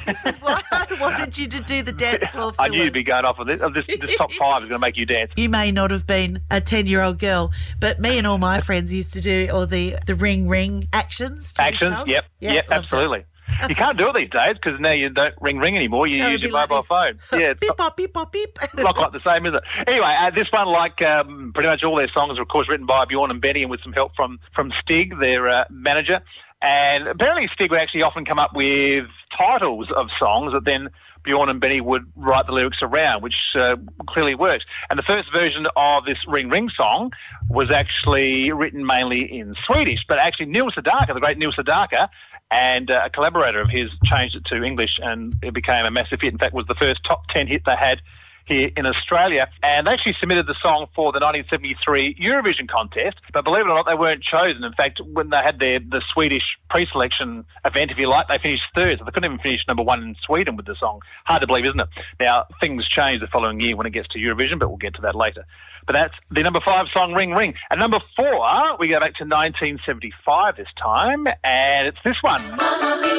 This is why I wanted you to do the dance floor I knew fillers. you'd be going off with this. This top five is going to make you dance. You may not have been a 10-year-old girl, but me and all my friends used to do all the ring actions. To Actions, the song. yep, loved absolutely. it. You can't do it these days because now you don't ring anymore. You No, use it'd your be like mobile this. phone. Yeah, it's Beep, pop, beep, pop, beep. not quite the same, is it? Anyway, this one, like pretty much all their songs, are of course written by Bjorn and Benny, and with some help from Stig, their manager. And apparently Stig would actually often come up with titles of songs that then Bjorn and Benny would write the lyrics around, which clearly works. And the first version of this Ring Ring song was actually written mainly in Swedish, but actually Neil Sedaka, the great Neil Sedaka, and a collaborator of his changed it to English, and it became a massive hit. In fact, it was the first top 10 hit they had here in Australia. And they actually submitted the song for the 1973 Eurovision contest, but believe it or not, they weren't chosen. In fact, when they had the Swedish pre-selection event, if you like, they finished third. So they couldn't even finish number one in Sweden with the song. Hard to believe, isn't it? Now, things change the following year when it gets to Eurovision, but we'll get to that later. But that's the number 5 song, Ring Ring. And number 4, we go back to 1975 this time, and it's this one.